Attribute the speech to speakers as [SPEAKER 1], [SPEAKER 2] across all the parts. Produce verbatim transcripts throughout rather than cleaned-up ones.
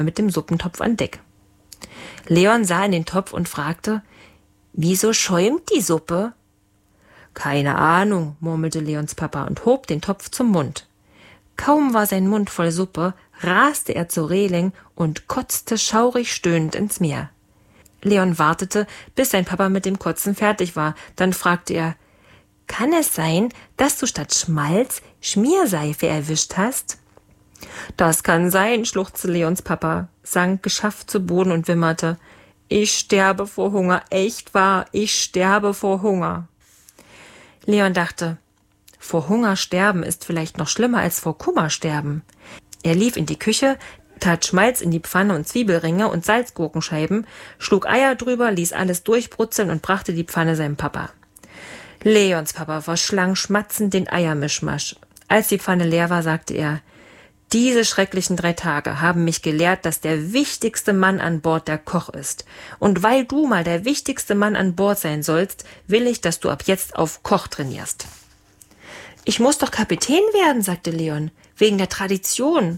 [SPEAKER 1] mit dem Suppentopf an Deck. Leon sah in den Topf und fragte, »Wieso schäumt die Suppe?« »Keine Ahnung«, murmelte Leons Papa und hob den Topf zum Mund. Kaum war sein Mund voll Suppe, raste er zur Reling und kotzte schaurig stöhnend ins Meer. Leon wartete, bis sein Papa mit dem Kotzen fertig war. Dann fragte er, »Kann es sein, dass du statt Schmalz Schmierseife erwischt hast?« »Das kann sein«, schluchzte Leons Papa, sank geschafft zu Boden und wimmerte, »Ich sterbe vor Hunger, echt wahr, ich sterbe vor Hunger.« Leon dachte, vor Hunger sterben ist vielleicht noch schlimmer als vor Kummer sterben. Er lief in die Küche, tat Schmalz in die Pfanne und Zwiebelringe und Salzgurkenscheiben, schlug Eier drüber, ließ alles durchbrutzeln und brachte die Pfanne seinem Papa. Leons Papa verschlang schmatzend den Eiermischmasch. Als die Pfanne leer war, sagte er, »Diese schrecklichen drei Tage haben mich gelehrt, dass der wichtigste Mann an Bord der Koch ist. Und weil du mal der wichtigste Mann an Bord sein sollst, will ich, dass du ab jetzt auf Koch trainierst.« »Ich muss doch Kapitän werden«, sagte Leon, »wegen der Tradition.«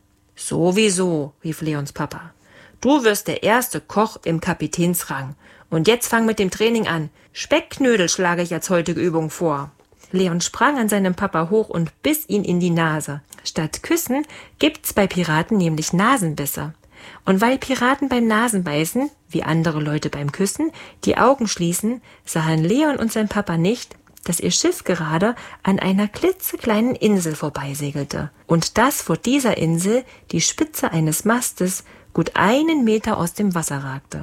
[SPEAKER 1] »Sowieso«, rief Leons Papa. »Du wirst der erste Koch im Kapitänsrang. Und jetzt fang mit dem Training an. Speckknödel schlage ich als heutige Übung vor.« Leon sprang an seinem Papa hoch und biss ihn in die Nase. Statt Küssen gibt's bei Piraten nämlich Nasenbisse. Und weil Piraten beim Nasenbeißen, wie andere Leute beim Küssen, die Augen schließen, sahen Leon und sein Papa nicht, dass ihr Schiff gerade an einer klitzekleinen Insel vorbeisegelte und dass vor dieser Insel die Spitze eines Mastes gut einen Meter aus dem Wasser ragte.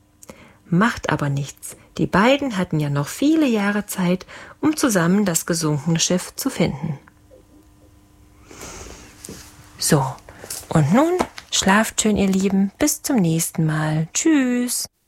[SPEAKER 1] Macht aber nichts, die beiden hatten ja noch viele Jahre Zeit, um zusammen das gesunkene Schiff zu finden. So, und nun schlaft schön, ihr Lieben, bis zum nächsten Mal. Tschüss!